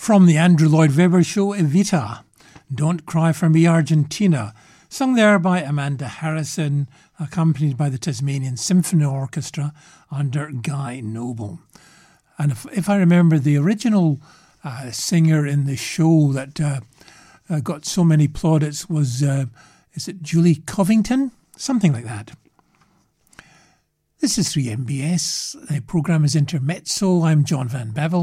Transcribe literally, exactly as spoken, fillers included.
From the Andrew Lloyd Webber show, Evita, Don't Cry for Me Argentina, sung there by Amanda Harrison, accompanied by the Tasmanian Symphony Orchestra under Guy Noble. And if, if I remember, the original uh, singer in the show that uh, uh, got so many plaudits was, uh, is it Julie Covington? Something like that. This is three M B S. The programme is Intermezzo. I'm John Van Bevel.